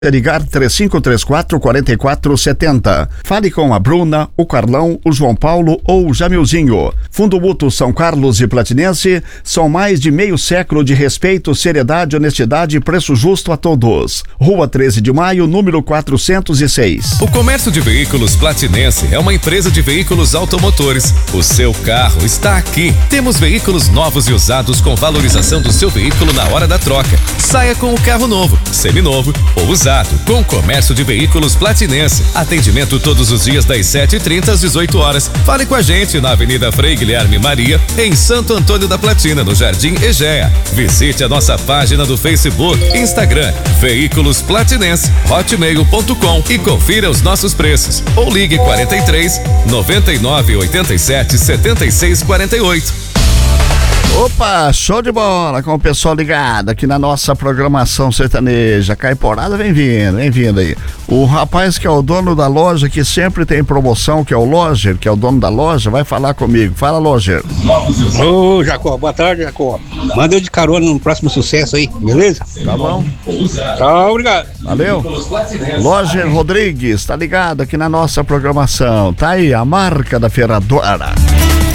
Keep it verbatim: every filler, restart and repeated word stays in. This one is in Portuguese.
Ligar três cinco três quatro, quatro quatro sete zero. Fale com a Bruna, o Carlão, o João Paulo ou o Jamilzinho. Fundo Mútuo São Carlos e Platinense são mais de meio século de respeito, seriedade, honestidade e preço justo a todos. Rua treze de maio, número quatrocentos e seis. O Comércio de Veículos Platinense é uma empresa de veículos automotores. O seu carro está aqui. Temos veículos novos e usados com valorização do seu veículo na hora da troca. Saia com o carro novo, seminovo ou usado. Com o Comércio de Veículos Platinense. Atendimento todos os dias das sete e trinta às dezoito horas. Fale com a gente na Avenida Frei Guilherme Maria, em Santo Antônio da Platina, no Jardim Egea. Visite a nossa página do Facebook, Instagram, Veículos Platinense, hotmail ponto com e confira os nossos preços. Ou ligue quarenta e três, noventa e nove, oitenta e sete, setenta e seis, quarenta e oito. Opa, show de bola com o pessoal ligado aqui na nossa programação sertaneja. Caiporada, vem vindo, vem vindo aí. O rapaz que é o dono da loja, que sempre tem promoção, que é o Loger, que é o dono da loja, vai falar comigo. Fala, Loger. Ô, Jacó, boa tarde, Jacó. Manda eu de carona no próximo sucesso aí, beleza? Tá bom. Tchau, obrigado. Valeu. Loger Rodrigues, tá ligado aqui na nossa programação. Tá aí a marca da ferradora.